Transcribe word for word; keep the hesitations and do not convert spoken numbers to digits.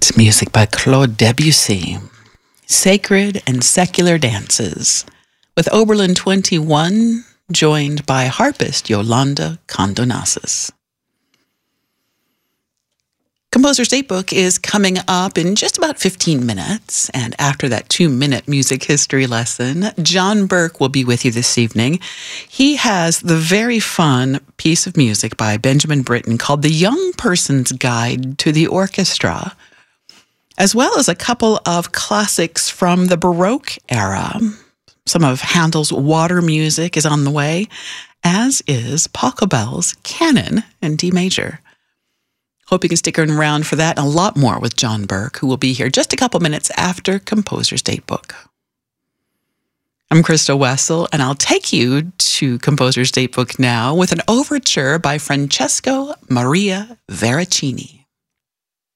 It's music by Claude Debussy, Sacred and Secular Dances, with Oberlin twenty-one, joined by harpist Yolanda Condonasis. Composer's Datebook is coming up in just about fifteen minutes, and after that two-minute music history lesson, John Burke will be with you this evening. He has the very fun piece of music by Benjamin Britten called The Young Person's Guide to the Orchestra, as well as a couple of classics from the Baroque era. Some of Handel's Water music is on the way, as is Pachelbel's Canon in D major. Hope you can stick around for that and a lot more with John Burke, who will be here just a couple minutes after Composer's Datebook. I'm Crystal Wessel, and I'll take you to Composer's Datebook now with an overture by Francesco Maria Veracini.